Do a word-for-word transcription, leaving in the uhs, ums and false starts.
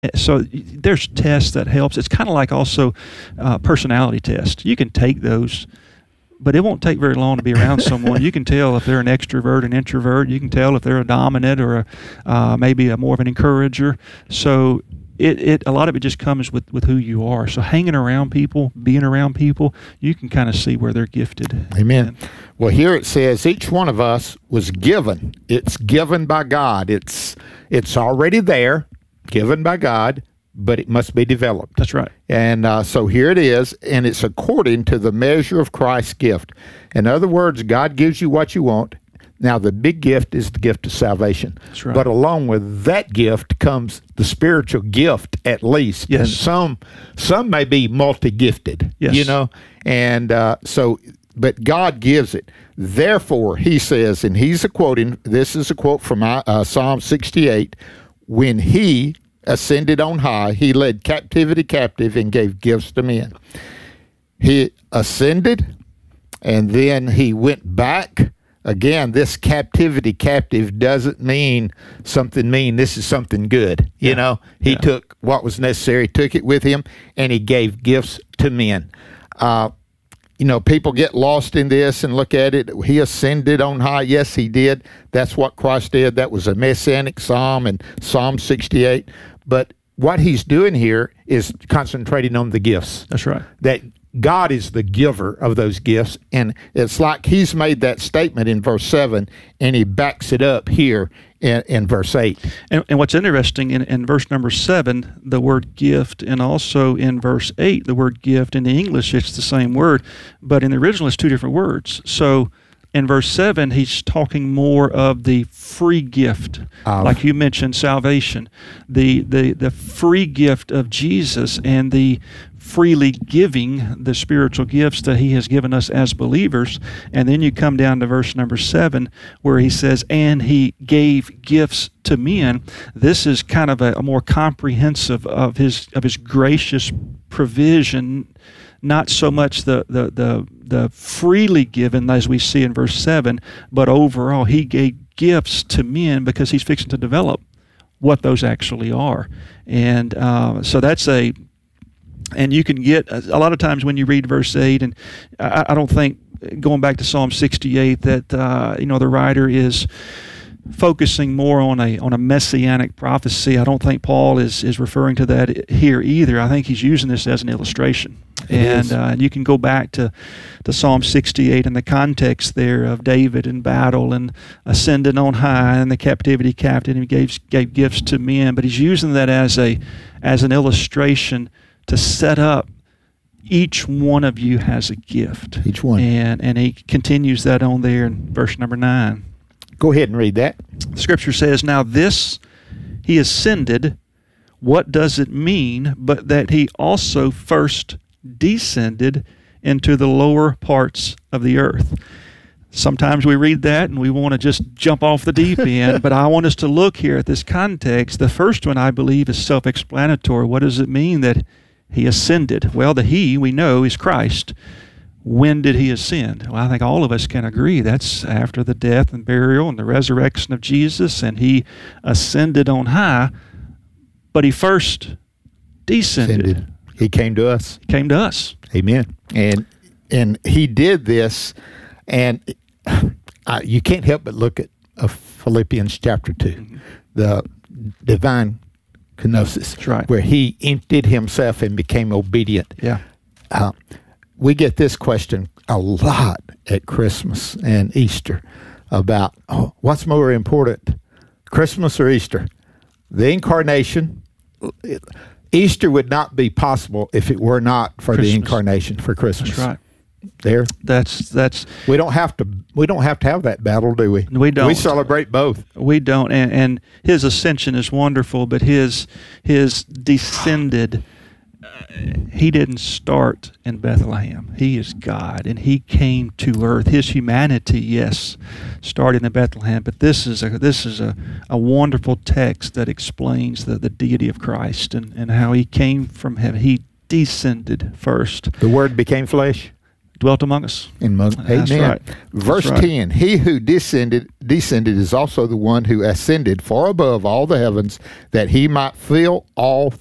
So there's tests that helps. It's kind of like also uh, personality test. You can take those, but it won't take very long to be around someone. You can tell if they're an extrovert, an introvert. You can tell if they're a dominant or a, uh, maybe a more of an encourager. So it, it a lot of it just comes with, with who you are. So hanging around people, being around people, you can kind of see where they're gifted. Amen. And, well, here it says each one of us was given. It's given by God. It's it's already there, given by God, but it must be developed. That's right. And uh, so here it is, and it's according to the measure of Christ's gift. In other words, God gives you what you want. Now, the big gift is the gift of salvation. That's right. But along with that gift comes the spiritual gift, at least. Yes. And some some may be multi-gifted, yes. you know. And uh, so, but God gives it. Therefore, he says, and he's a quoting, this is a quote from uh, Psalm sixty-eight, when he ascended on high, he led captivity captive and gave gifts to men. He ascended, and then he went back. Again, this captivity captive doesn't mean something mean. This is something good. You yeah. know, he yeah. took what was necessary, took it with him, and he gave gifts to men. Uh, you know, people get lost in this and look at it. He ascended on high. Yes, he did. That's what Christ did. That was a messianic psalm in Psalm sixty-eight. But what he's doing here is concentrating on the gifts. That's right. That God is the giver of those gifts. And it's like he's made that statement in verse seven, and he backs it up here in, in verse eight. And, and what's interesting, in, in verse number seven, the word gift, and also in verse eight, the word gift, in the English, it's the same word, but in the original, it's two different words. So in verse seven, he's talking more of the free gift, um, like you mentioned, salvation, the, the, the free gift of Jesus, and the freely giving the spiritual gifts that he has given us as believers. And then you come down to verse number seven, where he says, and he gave gifts to men. This is kind of a, a more comprehensive of his of his gracious provision, not so much the the the, the freely given as we see in verse seven, but overall he gave gifts to men because he's fixing to develop what those actually are. And uh, so that's a And you can get, a lot of times when you read verse eight, and I, I don't think, going back to Psalm sixty-eight, that, uh, you know, the writer is focusing more on a on a messianic prophecy. I don't think Paul is, is referring to that here either. I think he's using this as an illustration. It and uh, you can go back to, to Psalm sixty-eight and the context there of David in battle and ascending on high and the captivity captain, and he gave, gave gifts to men. But he's using that as a as an illustration to set up each one of you has a gift. Each one. And and he continues that on there in verse number nine. Go ahead and read that. The scripture says, now this he ascended, what does it mean but that he also first descended into the lower parts of the earth? Sometimes we read that and we want to just jump off the deep end, but I want us to look here at this context. The first one, I believe, is self-explanatory. What does it mean that he ascended? Well, the he, we know, is Christ. When did he ascend? Well, I think all of us can agree that's after the death and burial and the resurrection of Jesus, and he ascended on high, but he first descended. Ascended. He came to us. He came to us. Amen. And and he did this, and uh, you can't help but look at uh, Philippians chapter two, mm-hmm. the divine kenosis, that's right, where he emptied himself and became obedient. Yeah. Uh, we get this question a lot at Christmas and Easter about, oh, what's more important, Christmas or Easter? The incarnation. Easter would not be possible if it were not for Christmas. The incarnation, for Christmas. That's right. There. That's that's. We don't have to. We don't have to have that battle, do we? We don't. We celebrate both. We don't. And, and his ascension is wonderful, but his his descended. He didn't start in Bethlehem. He is God, and he came to earth. His humanity, yes, started in Bethlehem, but this is a this is a, a wonderful text that explains the, the deity of Christ and, and how he came from heaven. He descended first. The Word became flesh. dwelt among us. In mo- That's Amen. right. Verse That's right. ten, he who descended descended is also the one who ascended far above all the heavens, that he might fill all